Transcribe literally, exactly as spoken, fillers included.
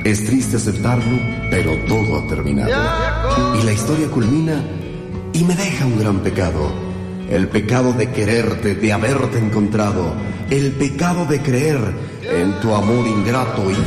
Es triste aceptarlo, pero todo ha terminado. Y la historia culmina y me deja un gran pecado. El pecado de quererte, de haberte encontrado. El pecado de creer en tu amor ingrato y